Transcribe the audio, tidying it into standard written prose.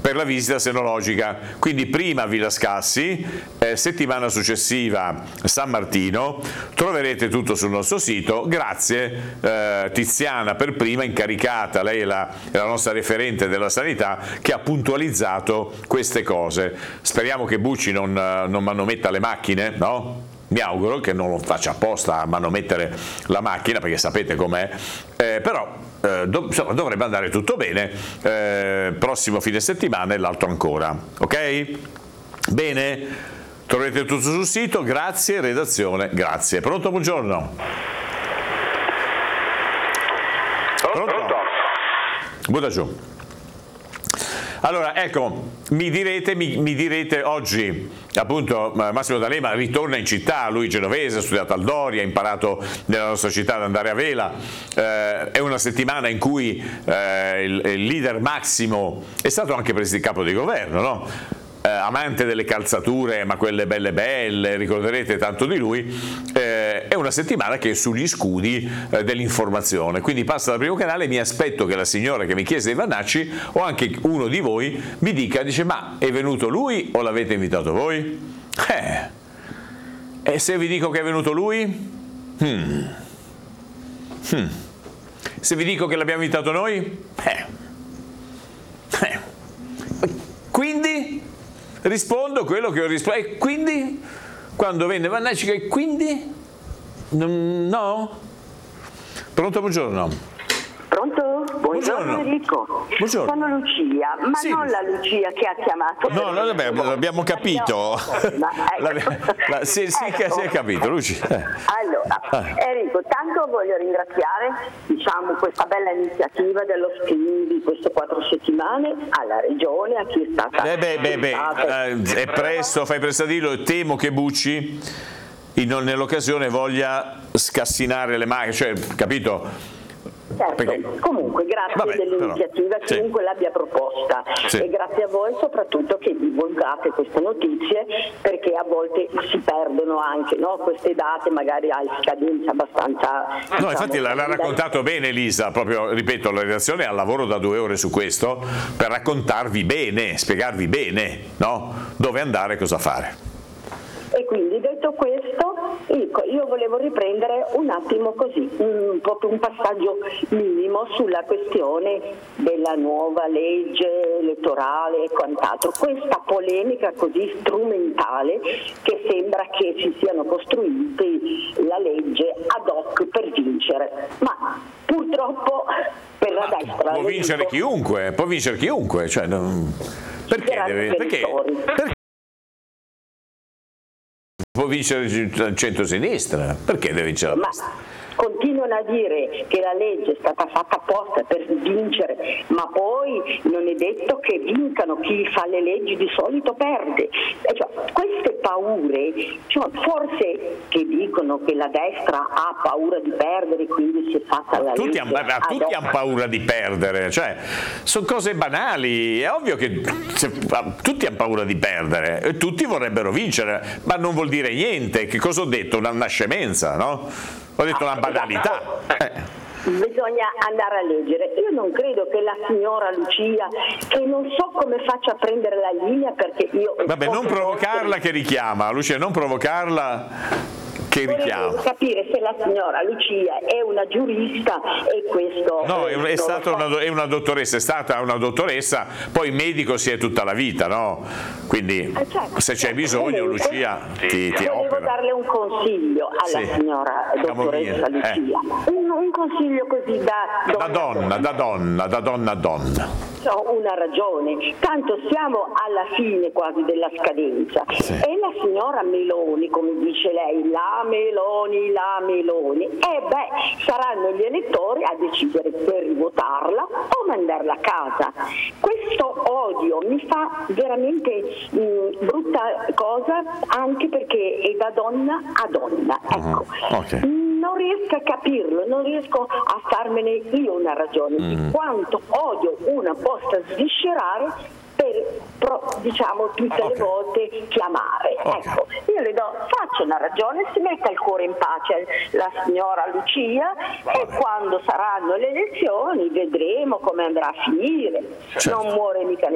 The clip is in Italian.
per la visita senologica. Quindi prima Villa Scassi, settimana successiva San Martino. Troverete tutto sul nostro sito. Grazie Tiziana per prima, incaricata, lei è la nostra referente della sanità, che ha puntualizzato queste cose. Speriamo che Bucci non manometta le macchine, no? Mi auguro che non lo faccia apposta a manomettere la macchina, perché sapete com'è, però insomma, dovrebbe andare tutto bene. Prossimo fine settimana e l'altro ancora, ok? Bene, troverete tutto sul sito. Grazie redazione, grazie. Pronto, buongiorno. Pronto? Butta giù. Allora, ecco, mi direte oggi, appunto, Massimo D'Alema ritorna in città, lui genovese, ha studiato al Doria, ha imparato nella nostra città ad andare a vela, è una settimana in cui il leader Massimo è stato anche capo di governo, no? Amante delle calzature, ma quelle belle belle, ricorderete tanto di lui. È una settimana che è sugli scudi dell'informazione, quindi passa dal primo canale. Mi aspetto che la signora che mi chiese i Vannacci, o anche uno di voi, mi dice: ma è venuto lui o l'avete invitato voi? E se vi dico che è venuto lui? Se vi dico che l'abbiamo invitato noi? Quindi rispondo quello che ho risposto. E quindi, quando venne Vannacci, e quindi? No? Pronto, buongiorno. Pronto? Buongiorno Enrico. Buongiorno. Sono Lucia, ma sì, non la Lucia che ha chiamato. No, l'abbiamo capito. Ecco. Si è capito, Lucia. Allora, Enrico, tanto voglio ringraziare, questa bella iniziativa dello SPIN di queste 4 settimane alla Regione, a chi è stata. È presto, fai presto a dirlo. Temo che Bucci nell'occasione voglia scassinare le macchine, cioè, capito? Certo, perché... comunque grazie dell'iniziativa, chiunque l'abbia proposta, e grazie a voi soprattutto che divulgate queste notizie, perché a volte si perdono anche, no? Queste date magari a scadenza abbastanza... No, infatti l'ha raccontato bene Elisa, proprio, ripeto, la redazione ha lavoro da 2 ore su questo, per raccontarvi bene, spiegarvi bene, no? Dove andare e cosa fare. E quindi, detto questo, io volevo riprendere un attimo così, proprio un passaggio minimo sulla questione della nuova legge elettorale e quant'altro. Questa polemica così strumentale, che sembra che si siano costruiti la legge ad hoc per vincere, ma purtroppo per la destra... Può vincere chiunque, cioè, perché può vincere il centro-sinistra, perché deve vincere la destra? Continuano a dire che la legge è stata fatta apposta per vincere, ma poi non è detto che vincano. Chi fa le leggi di solito perde. Queste paure, forse che dicono che la destra ha paura di perdere, quindi si è fatta la legge. Tutti hanno paura di perdere, cioè sono cose banali. È ovvio che tutti hanno paura di perdere e tutti vorrebbero vincere, ma non vuol dire niente. Che cosa ho detto? Una scemenza, no? Ho detto una banalità. Bisogna andare a leggere. Io non credo che la signora Lucia, che non so come faccia a prendere la linea, perché io... Vabbè, non provocarla che richiama, Lucia, non provocarla che richiama. Volevo capire se la signora Lucia è una giurista e questo... No, è una dottoressa, è stata una dottoressa, poi medico si è tutta la vita, no? Quindi se c'è bisogno Lucia ti volevo opera. Darle un consiglio alla signora dottoressa Lucia, un consiglio così da donna a donna. Una ragione, tanto siamo alla fine quasi della scadenza, e la signora Meloni, come dice lei, la Meloni, saranno gli elettori a decidere per rivotarla o mandarla a casa. Questo odio mi fa veramente brutta cosa, anche perché è da donna a donna, ecco. Non riesco a capirlo, non riesco a farmene io una ragione di quanto odio una possa sviscerare per tutte le volte chiamare. Ecco, io le faccio una ragione, si metta il cuore in pace la signora Lucia, e quando saranno le elezioni vedremo come andrà a finire. Non muore mica